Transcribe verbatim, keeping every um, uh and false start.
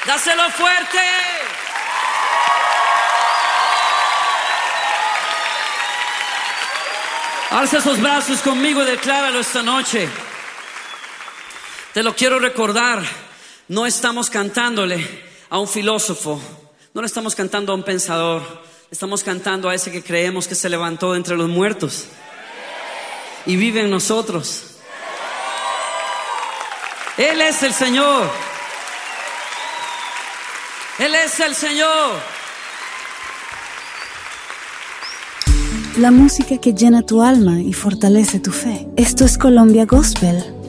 Dáselo fuerte. Alza esos brazos conmigo y decláralo esta noche. Te lo quiero recordar. No estamos cantándole a un filósofo. No le estamos cantando a un pensador. Estamos cantando a ese que creemos que se levantó de entre los muertos y vive en nosotros. Él es el Señor. Él es el Señor. La música que llena tu alma y fortalece tu fe. Esto es Colombia Gospel.